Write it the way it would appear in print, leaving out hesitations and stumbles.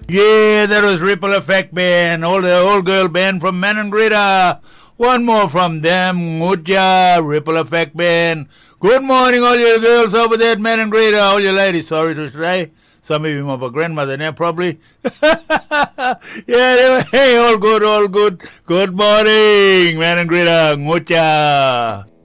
Yeah, that was Ripple Effect Band, the old girl band from Manangrita. One more from them, Ngucha, Ripple Effect Band. Good morning, all you girls over there at Manangrita, all you ladies, sorry to say. Some of you have a grandmother there, probably. Yeah, hey, all good, all good. Good morning, Manangrita, Ngucha.